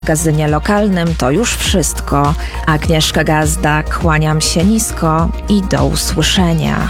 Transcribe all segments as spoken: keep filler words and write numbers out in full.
W magazynie lokalnym to już wszystko. Agnieszka Gazda, kłaniam się nisko i do usłyszenia.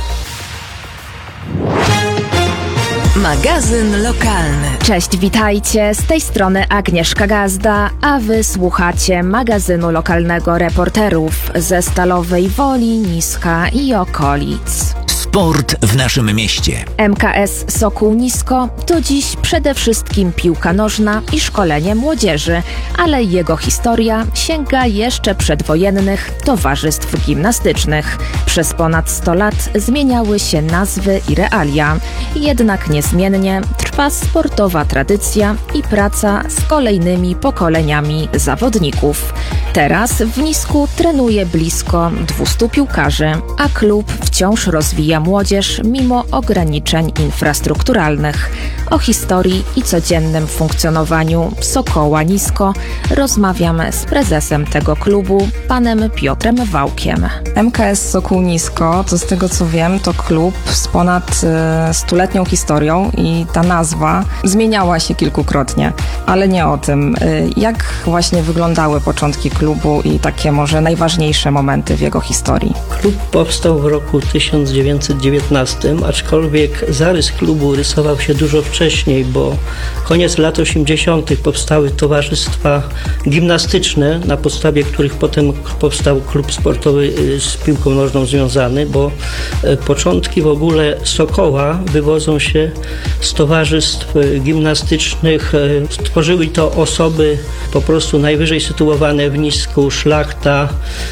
Magazyn lokalny. Cześć, witajcie, z tej strony Agnieszka Gazda, a wy słuchacie magazynu lokalnego reporterów ze Stalowej Woli, Niska i okolic. Sport w naszym mieście. M K S Sokół Nisko to dziś przede wszystkim piłka nożna i szkolenie młodzieży, ale jego historia sięga jeszcze przedwojennych towarzystw gimnastycznych. Przez ponad sto lat zmieniały się nazwy i realia, jednak niezmiennie trwa sportowa tradycja i praca z kolejnymi pokoleniami zawodników. Teraz w Nisku trenuje blisko dwieście piłkarzy, a klub wciąż rozwija młodzież mimo ograniczeń infrastrukturalnych. O historii i codziennym funkcjonowaniu Sokoła Nisko rozmawiamy z prezesem tego klubu, panem Piotrem Wałkiem. M K S Sokół Nisko to, z tego co wiem, to klub z ponad e, stuletnią historią i ta nazwa zmieniała się kilkukrotnie, ale nie o tym. E, jak właśnie wyglądały początki klubu i takie może najważniejsze momenty w jego historii? Klub powstał w roku tysiąc dziewięćset dziewiętnastym, aczkolwiek zarys klubu rysował się dużo wcześniej, bo koniec lat osiemdziesiątych powstały towarzystwa gimnastyczne, na podstawie których potem powstał klub sportowy z piłką nożną związany, bo początki w ogóle Sokoła wywodzą się z towarzystw gimnastycznych. Stworzyły to osoby po prostu najwyżej sytuowane w Nisku, szlachta.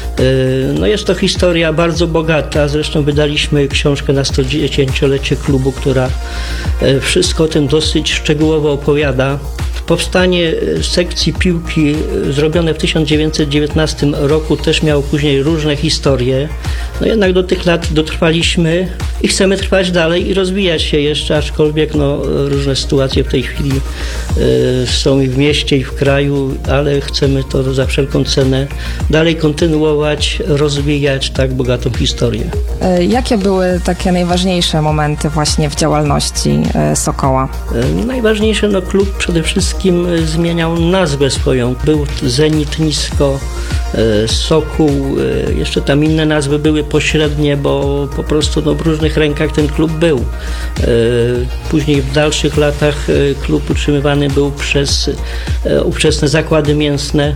No jest to historia bardzo bogata, zresztą wydaliśmy książkę na sto dziesięciolecie klubu, która wszystko o tym dosyć szczegółowo opowiada. Powstanie sekcji piłki zrobione w tysiąc dziewięćset dziewiętnastym roku też miało później różne historie. No jednak do tych lat dotrwaliśmy i chcemy trwać dalej i rozwijać się jeszcze, aczkolwiek no, różne sytuacje w tej chwili y, są i w mieście, i w kraju, ale chcemy to za wszelką cenę dalej kontynuować, rozwijać tak bogatą historię. E, jakie były takie najważniejsze momenty właśnie w działalności e, Sokoła? Y, najważniejsze, no klub przede wszystkim zmieniał nazwę swoją. Był Zenit Nisko, Sokół, jeszcze tam inne nazwy były pośrednie, bo po prostu no, w różnych rękach ten klub był. Później w dalszych latach klub utrzymywany był przez ówczesne zakłady mięsne.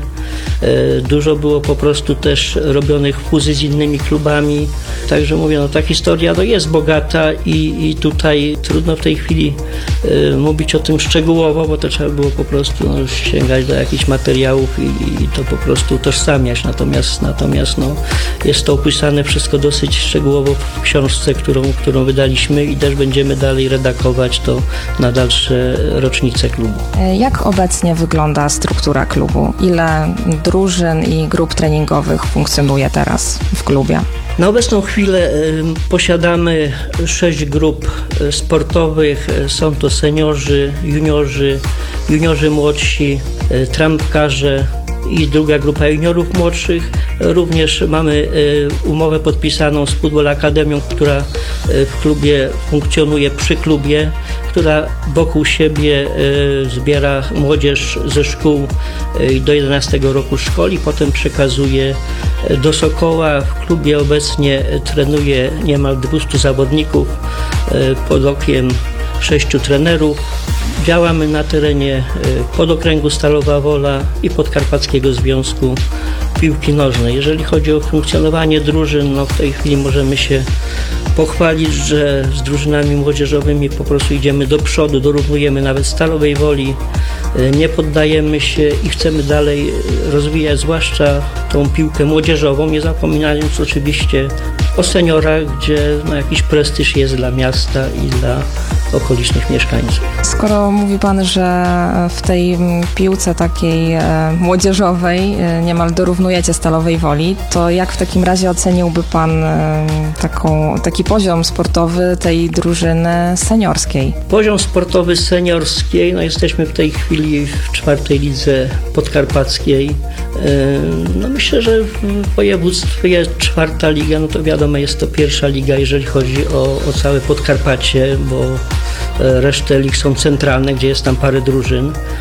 Dużo było po prostu też robionych fuzji z innymi klubami. Także mówię, no ta historia no, jest bogata i, i tutaj trudno w tej chwili mówić o tym szczegółowo, bo to trzeba było po prostu no, sięgać do jakichś materiałów i, i to po prostu utożsamiać. Natomiast, natomiast no, jest to opisane wszystko dosyć szczegółowo w książce, którą, którą wydaliśmy i też będziemy dalej redagować to na dalsze rocznice klubu. Jak obecnie wygląda struktura klubu? Ile drużyn i grup treningowych funkcjonuje teraz w klubie? Na obecną chwilę y, posiadamy sześć grup sportowych. Są to seniorzy, juniorzy, juniorzy młodsi, y, trampkarze i druga grupa juniorów młodszych. Również mamy y, umowę podpisaną z Football Akademią, która y, w klubie funkcjonuje przy klubie, która wokół siebie y, zbiera młodzież ze szkół y, do jedenastego roku szkoli, potem przekazuje y, do Sokoła. W klubie obecnie y, trenuje niemal dwieście zawodników, y, pod okiem sześciu trenerów. Działamy na terenie y, podokręgu Stalowa Wola i Podkarpackiego Związku Piłki Nożnej. Jeżeli chodzi o funkcjonowanie drużyn, no w tej chwili możemy się pochwalić, że z drużynami młodzieżowymi po prostu idziemy do przodu, dorównujemy nawet Stalowej Woli, nie poddajemy się i chcemy dalej rozwijać zwłaszcza tą piłkę młodzieżową, nie zapominając oczywiście o seniorach, gdzie no, jakiś prestiż jest dla miasta i dla okolicznych mieszkańców. Skoro mówi Pan, że w tej piłce takiej e, młodzieżowej e, niemal dorównujecie Stalowej Woli, to jak w takim razie oceniłby Pan e, taką, taki poziom sportowy tej drużyny seniorskiej? Poziom sportowy seniorskiej, no jesteśmy w tej chwili w czwartej lidze podkarpackiej. E, no myślę, że w województwie czwarta liga, no to wiadomo, jest to pierwsza liga, jeżeli chodzi o, o całe Podkarpacie, bo resztę lig są centralne, gdzie jest tam parę drużyn.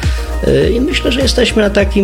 I myślę, że jesteśmy na takim